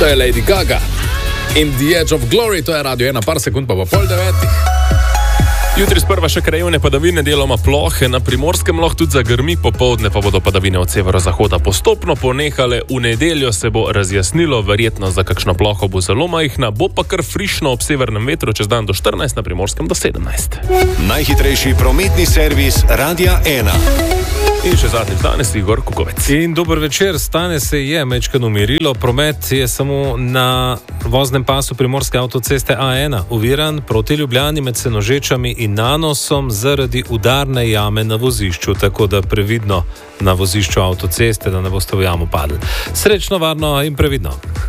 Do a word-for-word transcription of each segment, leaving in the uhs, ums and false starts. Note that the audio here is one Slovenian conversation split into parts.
To je Lady Gaga in The Edge of Glory, to je Radio ena, par sekund pa po pol devetih. Jutri sprva še krajevne padavine, deloma plohe, na Primorskem lahko tudi zagrmi, popoldne pa bodo padavine od severozahoda postopno ponehale, v nedeljo se bo razjasnilo, verjetno za kakšno ploho bo zelo majhna, bo pa kar frišno ob severnem vetru, čez dan do štirinajst, na Primorskem do sedemnajst. Najhitrejši prometni servis Radia ena. In še zadnjič danes Igor Kukovec. In dober večer, stane se je mečkano umirilo, promet je samo na voznem pasu Primorske avtoceste A ena uviran proti Ljubljani med Senožečami in Nanosom zaradi udarne jame na vozišču, tako da previdno na vozišču avtoceste, da ne boste v jamo padli. Srečno, varno in previdno.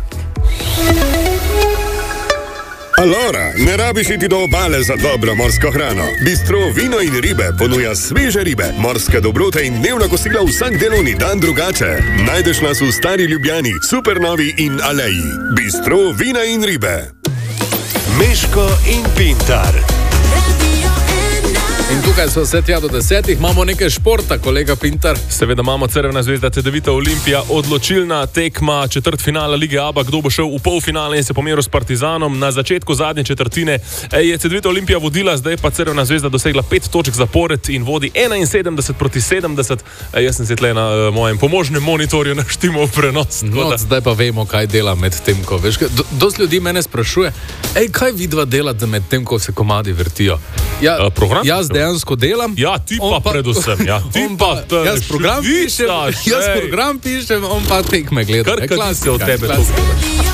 Alora, ne rabiš iti do obale za dobro morsko hrano. Bistro Vino in ribe ponuja sveže ribe, morske dobrote in dnevna kosila vsak delovni dan drugače. Najdeš nas v Stari Ljubljani, Supernovi in Aleji. Bistro Vina in ribe. Meško in Pintar. In tukaj so vse tja do desetih, imamo nekaj športa, kolega Pintar. Seveda imamo Crvena zvezda C D V Olimpija, odločilna tekma četrtfinala Lige A B A, kdo bo šel v polfinale in se pomeril s Partizanom. Na začetku zadnje četrtine je C D V Olimpija vodila, zdaj pa Crvena zvezda dosegla pet točk zapored in vodi enainsedemdeset proti sedemdeset. Jaz sem se tle na mojem pomožnem monitorju naštimal prenos. No, da... zdaj pa vemo, kaj dela med tem, ko veš. Do, dosti ljudi mene sprašuje, ej, kaj vidva delate med tem, ko se komadi vrtijo? Ja, uh, program? Jaz dejansko delam. Ja, ti pa, pa predvsem. Ja, ti pa, pa jaz program pišem, jaz program pišem, on pa tekme gleda. Kar kaj se od tebe tukaj.